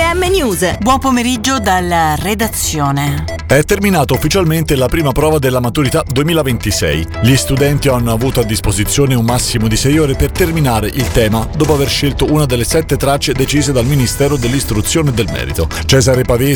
RPM News. Buon pomeriggio dalla redazione. È terminata ufficialmente la prima prova della maturità 2026. Gli studenti hanno avuto a disposizione un massimo di 6 ore per terminare il tema, dopo aver scelto una delle 7 tracce decise dal Ministero dell'Istruzione e del Merito. Cesare Pavesi